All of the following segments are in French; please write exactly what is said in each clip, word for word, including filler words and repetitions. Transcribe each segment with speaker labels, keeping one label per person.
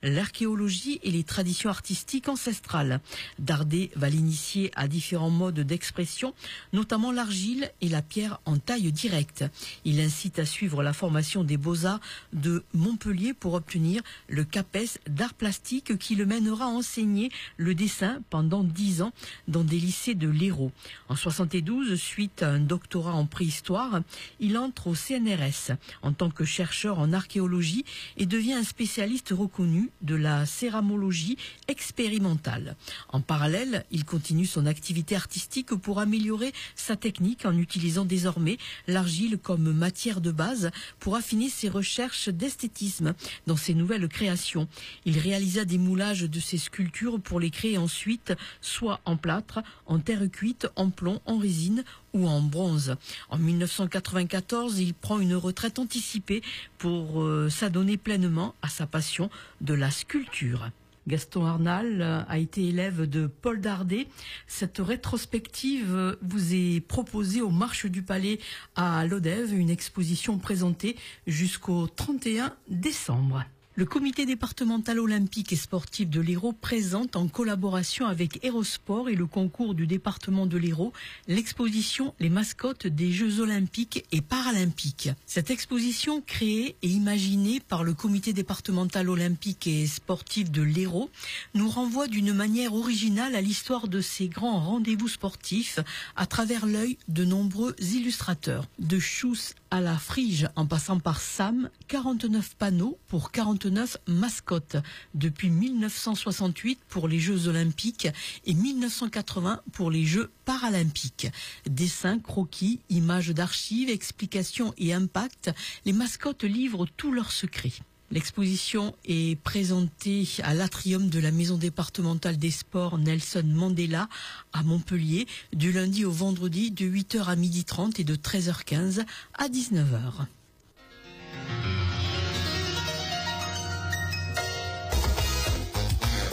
Speaker 1: l'archéologie et les traditions artistiques ancestrales. Dardet va l'initier à différents modes d'expression, notamment l'argile et la pierre en taille directe. Il incite à suivre la formation des Beaux-Arts de Montpellier pour obtenir le CAPES d'art plastique qui le mènera à enseigner le dessin pendant dix ans dans des lycées de l'Hérault. En soixante-douze, suite à un doctorat en préhistoire, il entre au C N R S en tant que chercheur en archéologie et devient un spécialiste reconnu de la céramologie expérimentale. En parallèle, il continue son activité artistique pour améliorer sa technique en utilisant désormais l'argile comme matière de base pour affiner ses recherches d'esthétisme dans ses nouvelles créations. Il réalisa des moulages de ses sculptures pour les créer ensuite soit en plâtre, en terre cuite, en plomb, en résine ou en bronze. En mille neuf cent quatre-vingt-quatorze, il prend une retraite anticipée pour euh, s'adonner pleinement à sa passion de la sculpture. Gaston Arnal a été élève de Paul Dardet. Cette rétrospective vous est proposée aux Marches du Palais à Lodève, une exposition présentée jusqu'au trente et un décembre. Le comité départemental olympique et sportif de l'Hérault présente en collaboration avec Hérosport et le concours du département de l'Hérault l'exposition Les mascottes des Jeux olympiques et paralympiques. Cette exposition créée et imaginée par le comité départemental olympique et sportif de l'Hérault nous renvoie d'une manière originale à l'histoire de ces grands rendez-vous sportifs à travers l'œil de nombreux illustrateurs. De Chousse à la Frige en passant par Sam, quarante-neuf panneaux pour quarante-neuf mascottes depuis mille neuf cent soixante-huit pour les Jeux olympiques et mille neuf cent quatre-vingts pour les Jeux paralympiques. Dessins, croquis, images d'archives, explications et impact, les mascottes livrent tous leurs secrets. L'exposition est présentée à l'atrium de la Maison départementale des sports Nelson Mandela à Montpellier du lundi au vendredi de huit heures à midi trente et de treize heures quinze à dix-neuf heures.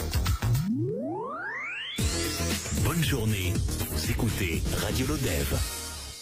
Speaker 2: Bonne journée, vous écoutez Radio Lodève.